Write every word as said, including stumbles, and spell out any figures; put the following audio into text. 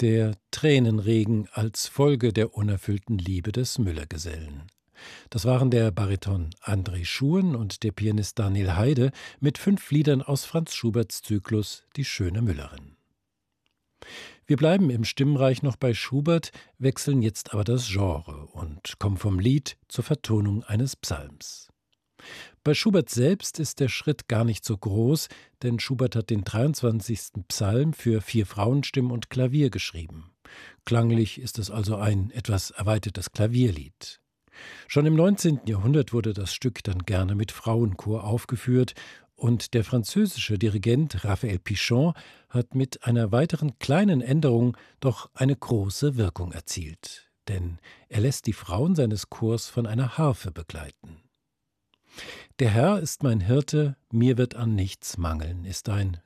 Der Tränenregen als Folge der unerfüllten Liebe des Müllergesellen. Das waren der Bariton André Schuhen und der Pianist Daniel Heide mit fünf Liedern aus Franz Schuberts Zyklus Die schöne Müllerin. Wir bleiben im Stimmreich noch bei Schubert, wechseln jetzt aber das Genre und kommen vom Lied zur Vertonung eines Psalms. Bei Schubert selbst ist der Schritt gar nicht so groß, denn Schubert hat den dreiundzwanzigsten Psalm für vier Frauenstimmen und Klavier geschrieben. Klanglich ist es also ein etwas erweitertes Klavierlied. Schon im neunzehnten Jahrhundert wurde das Stück dann gerne mit Frauenchor aufgeführt und der französische Dirigent Raphael Pichon hat mit einer weiteren kleinen Änderung doch eine große Wirkung erzielt. Denn er lässt die Frauen seines Chors von einer Harfe begleiten. Der Herr ist mein Hirte, mir wird an nichts mangeln, ist ein